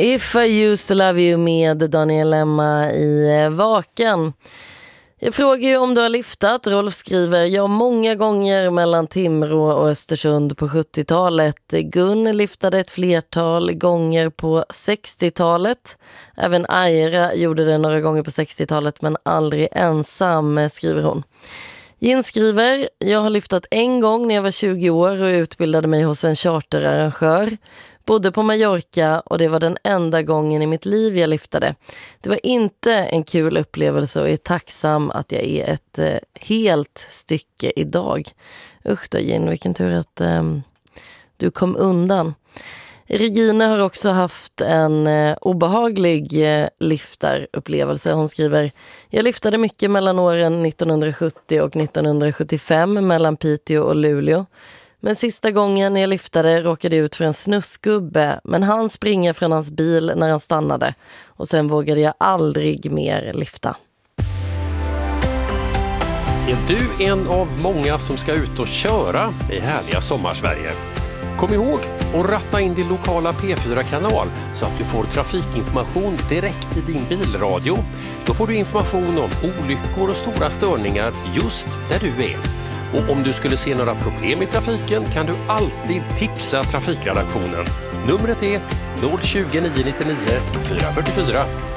If I used to love you med Daniel Lemma i Vaken. Jag frågar ju om du har liftat. Rolf skriver, ja, många gånger mellan Timrå och Östersund på 70-talet. Gun liftade ett flertal gånger på 60-talet. Även Aira gjorde det några gånger på 60-talet men aldrig ensam, skriver hon. Jin skriver, jag har liftat en gång när jag var 20 år och utbildade mig hos en charterarrangör. Bodde på Mallorca och det var den enda gången i mitt liv jag liftade. Det var inte en kul upplevelse och är tacksam att jag är ett helt stycke idag. Usch då Jin, vilken tur att du kom undan. Regina har också haft en obehaglig liftarupplevelse. Hon skriver, jag liftade mycket mellan åren 1970 och 1975 mellan Piteå och Luleå. Men sista gången jag liftade råkade jag ut för en snusgubbe, men han springer från hans bil när han stannade. Och sen vågade jag aldrig mer lifta. Är du en av många som ska ut och köra i härliga Sommarsverige? Kom ihåg att ratta in din lokala P4-kanal så att du får trafikinformation direkt i din bilradio. Då får du information om olyckor och stora störningar just där du är. Och om du skulle se några problem i trafiken kan du alltid tipsa trafikredaktionen. Numret är 020 999 444.